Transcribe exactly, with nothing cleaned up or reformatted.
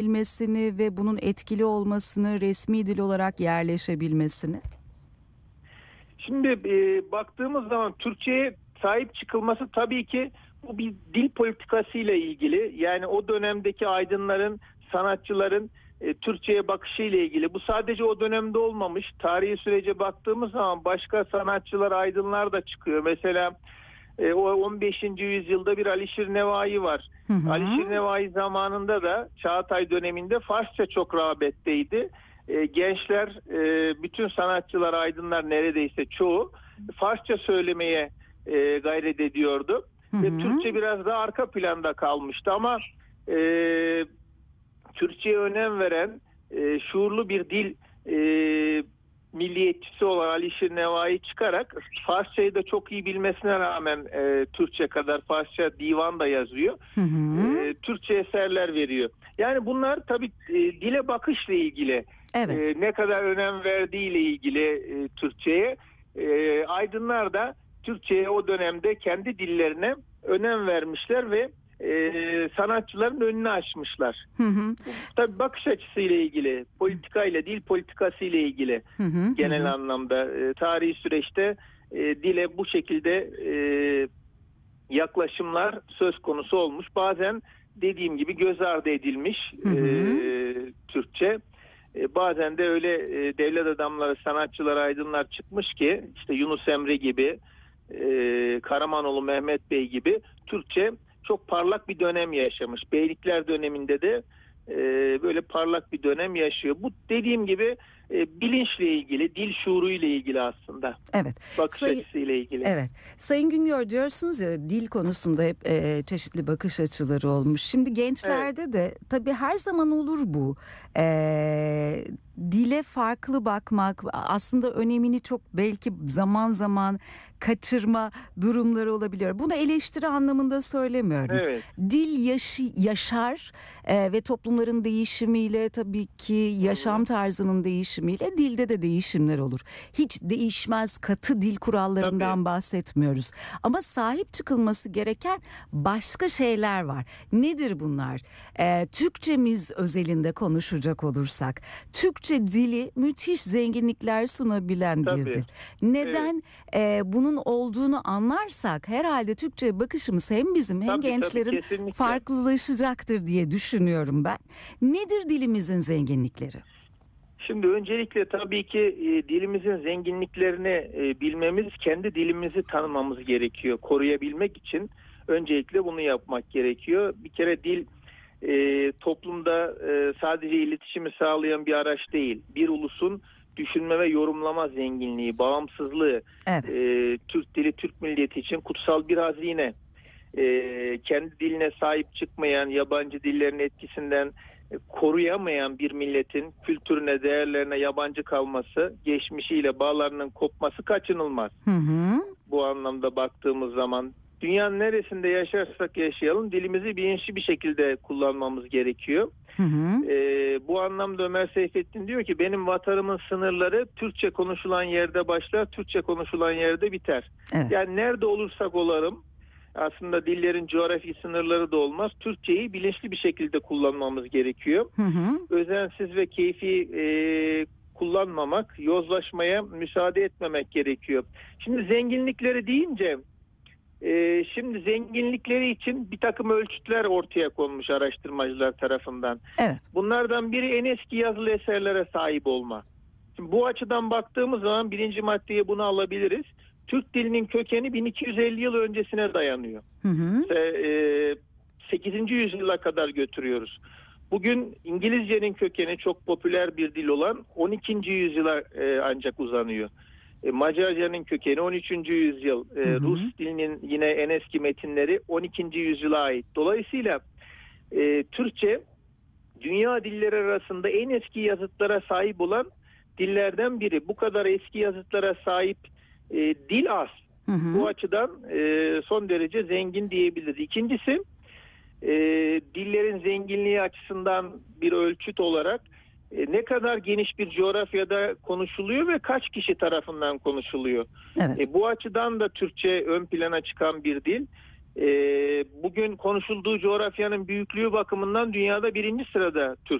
kullanabilmesini ve bunun etkili olmasını, resmi dil olarak yerleşebilmesini? Şimdi e, baktığımız zaman Türkçe'ye sahip çıkılması tabii ki bu bir dil politikasıyla ilgili. Yani o dönemdeki aydınların, sanatçıların e, Türkçe'ye bakışıyla ilgili. Bu sadece o dönemde olmamış. Tarihi sürece baktığımız zaman başka sanatçılar, aydınlar da çıkıyor. Mesela e, o on beşinci yüzyılda bir Alişir Nevai var. Hı hı. Alişir Nevai zamanında da Çağatay döneminde Farsça çok rağbetteydi. E, gençler, e, bütün sanatçılar, aydınlar neredeyse çoğu Farsça söylemeye e, gayret ediyordu. Hı hı. Ve Türkçe biraz daha arka planda kalmıştı ama e, Türkçe'ye önem veren e, şuurlu bir dil e, milliyetçisi olan Alişir Nevai çıkarak Farsçayı da çok iyi bilmesine rağmen e, Türkçe kadar Farsça divan da yazıyor. Hı hı. E, Türkçe eserler veriyor. Yani bunlar tabii e, dile bakışla ilgili. Evet. E, ne kadar önem verdiğiyle ilgili e, Türkçe'ye. E, aydınlar da Türkçe'ye o dönemde kendi dillerine önem vermişler ve e, sanatçıların önünü açmışlar. Hı hı. Tabii bakış açısıyla ilgili, politikayla, dil politikasıyla ilgili Hı hı. genel Hı hı. anlamda e, tarihi süreçte e, dile bu şekilde e, yaklaşımlar söz konusu olmuş. Bazen dediğim gibi göz ardı edilmiş Hı hı. e, Türkçe. E, bazen de öyle e, devlet adamları, sanatçılar, aydınlar çıkmış ki işte Yunus Emre gibi, e, Karamanoğlu Mehmet Bey gibi Türkçe çok parlak bir dönem yaşamış. Beylikler döneminde de e, böyle parlak bir dönem yaşıyor. Bu dediğim gibi e, bilinçle ilgili, dil şuuruyla ilgili aslında. Evet. Bakış Sayın, açısıyla ilgili. evet. Sayın Güngör, diyorsunuz ya, dil konusunda hep e, çeşitli bakış açıları olmuş. Şimdi gençlerde Evet. de tabii her zaman olur bu. E, dile farklı bakmak, aslında önemini çok belki zaman zaman kaçırma durumları olabiliyor. Bunu eleştiri anlamında söylemiyorum. Evet. Dil yaşı, yaşar e, ve toplumların değişimiyle, tabii ki yaşam tarzının değişimiyle dilde de değişimler olur. Hiç değişmez katı dil kurallarından Tabii. bahsetmiyoruz. Ama sahip çıkılması gereken başka şeyler var. Nedir bunlar? E, Türkçemiz özelinde konuşacak olursak, Türkçe dili müthiş zenginlikler sunabilen Tabii. bir dil. Neden e, bunun olduğunu anlarsak herhalde Türkçe'ye bakışımız hem bizim hem Tabii, gençlerin tabii, kesinlikle. farklılaşacaktır diye düşünüyorum ben. Nedir dilimizin zenginlikleri? Şimdi öncelikle tabii ki e, dilimizin zenginliklerini e, bilmemiz, kendi dilimizi tanımamız gerekiyor. Koruyabilmek için öncelikle bunu yapmak gerekiyor. Bir kere dil e, toplumda e, sadece iletişimi sağlayan bir araç değil. Bir ulusun düşünme ve yorumlama zenginliği, bağımsızlığı, Evet. e, Türk dili, Türk milleti için kutsal bir hazine. E, kendi diline sahip çıkmayan, yabancı dillerin etkisinden e, koruyamayan bir milletin kültürüne, değerlerine yabancı kalması, geçmişiyle bağlarının kopması kaçınılmaz. Hı hı. Bu anlamda baktığımız zaman dünyanın neresinde yaşarsak yaşayalım dilimizi bilinçli bir şekilde kullanmamız gerekiyor. Hı hı. E, bu anlamda Ömer Seyfettin diyor ki benim vatanımın sınırları Türkçe konuşulan yerde başlar, Türkçe konuşulan yerde biter. Evet. Yani nerede olursak olalım, aslında dillerin coğrafi sınırları da olmaz. Türkçeyi bilinçli bir şekilde kullanmamız gerekiyor. Hı hı. Özensiz ve keyfi e, kullanmamak, yozlaşmaya müsaade etmemek gerekiyor. Şimdi zenginlikleri deyince, e, şimdi zenginlikleri için bir takım ölçütler ortaya konmuş araştırmacılar tarafından. Evet. Bunlardan biri en eski yazılı eserlere sahip olma. Şimdi bu açıdan baktığımız zaman birinci maddeye bunu alabiliriz. Türk dilinin kökeni bin iki yüz elli yıl öncesine dayanıyor. Hı hı. İşte, e, sekizinci yüzyıla kadar götürüyoruz. Bugün İngilizcenin kökeni çok popüler bir dil olan on ikinci yüzyıla e, ancak uzanıyor. E, Macarcanın kökeni on üçüncü yüzyıl. E, Hı hı. Rus dilinin yine en eski metinleri on ikinci yüzyıla ait. Dolayısıyla e, Türkçe dünya dilleri arasında en eski yazıtlara sahip olan dillerden biri. Bu kadar eski yazıtlara sahip e, dil az. Hı hı. Bu açıdan e, son derece zengin diyebiliriz. İkincisi, e, dillerin zenginliği açısından bir ölçüt olarak e, ne kadar geniş bir coğrafyada konuşuluyor ve kaç kişi tarafından konuşuluyor. Evet. E, bu açıdan da Türkçe ön plana çıkan bir dil. E, bugün konuşulduğu coğrafyanın büyüklüğü bakımından dünyada birinci sırada Türkçe.